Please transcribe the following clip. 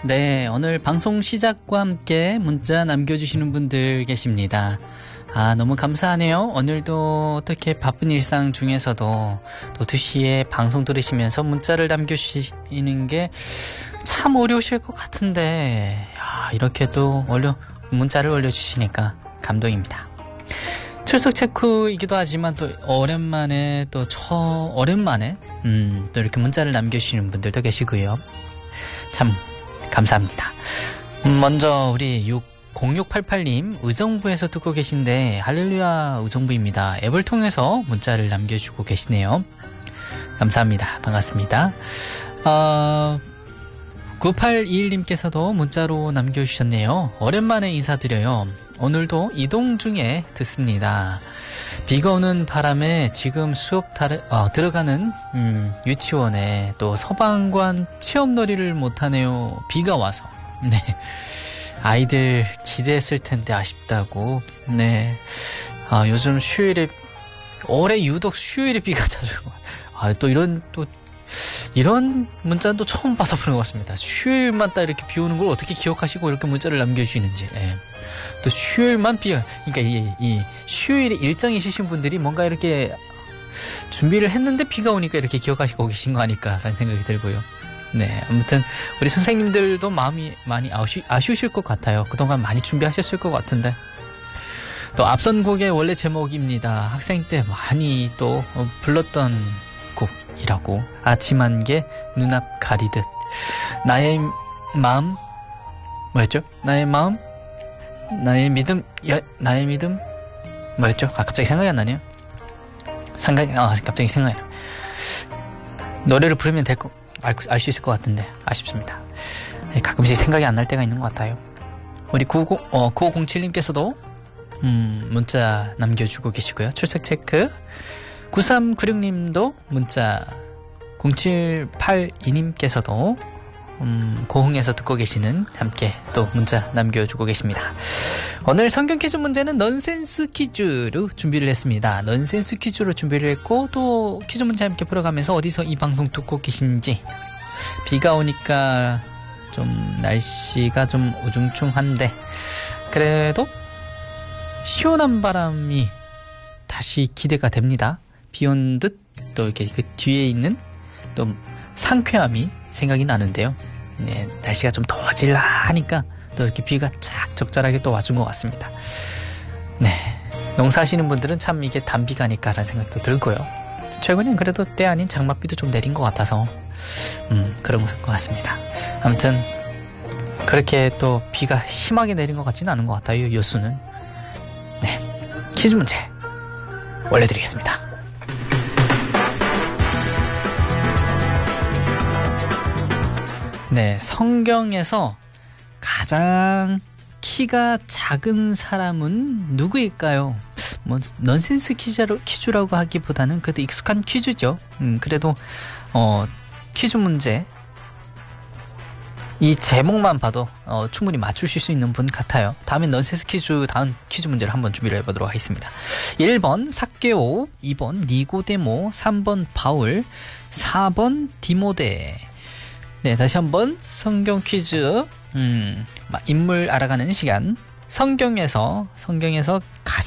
네, 오늘 방송 시작과 함께 문자 남겨주시는 분들 계십니다. 너무 감사하네요. 오늘도 어떻게 바쁜 일상 중에서도 또 2시에 방송 들으시면서 문자를 남겨주시는 게 참 어려우실 것 같은데, 이렇게 또 문자를 올려주시니까 감동입니다. 출석 체크이기도 하지만 또 오랜만에 또 이렇게 문자를 남겨주시는 분들도 계시고요. 참 감사합니다. 먼저 우리 0688님 의정부에서 듣고 계신데 할렐루야 의정부입니다. 앱을 통해서 문자를 남겨주고 계시네요. 감사합니다. 반갑습니다. 9821님께서도 문자로 남겨주셨네요. 오랜만에 인사드려요. 오늘도 이동 중에 듣습니다. 비가 오는 바람에 지금 수업 들어가는 유치원에 또 서방관 체험놀이를 못하네요. 비가 와서. 네, 아이들 기대했을 텐데 아쉽다고. 네, 요즘 올해 유독 휴일에 비가 자주 또 이런 문자도 처음 봐서 그런 것 같습니다. 휴일만 딱 이렇게 비 오는 걸 어떻게 기억하시고 이렇게 문자를 남겨주시는지. 네. 또 휴일만 그러니까 이 휴일에 일정이 있으신 분들이 뭔가 이렇게 준비를 했는데 비가 오니까 이렇게 기억하시고 계신 거 아닐까라는 생각이 들고요. 네, 아무튼 우리 선생님들도 마음이 많이 아쉬우실 것 같아요. 그동안 많이 준비하셨을 것 같은데. 또 앞선 곡의 원래 제목입니다. 학생 때 많이 또 불렀던 곡이라고. 아침 안개 눈앞 가리듯. 나의 마음 뭐였죠? 나의 마음 나의 믿음 뭐였죠? 갑자기 생각이 안 나네요. 갑자기 생각이 나. 노래를 부르면 알 수 있을 것 같은데 아쉽습니다. 가끔씩 생각이 안 날 때가 있는 것 같아요. 우리 9507님께서도 문자 남겨주고 계시고요. 출석 체크. 9396님도 문자. 0782님께서도 고흥에서 듣고 계시는 함께 또 문자 남겨주고 계십니다. 오늘 성경 퀴즈 문제는 넌센스 퀴즈로 준비를 했습니다. 넌센스 퀴즈로 준비를 했고 또 퀴즈 문제 함께 풀어가면서 어디서 이 방송 듣고 계신지. 비가 오니까 좀 날씨가 좀 우중충한데 그래도 시원한 바람이 다시 기대가 됩니다. 비 온 듯 또 이렇게 그 뒤에 있는 또 상쾌함이 생각이 나는데요. 네, 날씨가 좀 더워질라 하니까 또 이렇게 비가 착 적절하게 또 와준 것 같습니다. 네, 농사하시는 분들은 참 이게 단비가 아닐까라는 생각도 들고요. 최근엔 그래도 때 아닌 장맛비도 좀 내린 것 같아서 그런 것 같습니다. 아무튼 그렇게 또 비가 심하게 내린 것 같지는 않은 것 같아요. 요수는. 네, 퀴즈 문제 올려드리겠습니다. 네, 성경에서 가장 키가 작은 사람은 누구일까요? 넌센스 퀴즈라고 하기보다는 그래도 익숙한 퀴즈죠. 그래도 퀴즈 문제 이 제목만 봐도 충분히 맞추실 수 있는 분 같아요. 다음엔 넌센스 다음 퀴즈 문제를 한번 준비를 해보도록 하겠습니다. 1번 삭개오, 2번 니고데모, 3번 바울, 4번 디모데. 네, 다시 한번 성경 퀴즈 인물 알아가는 시간. 성경에서 가장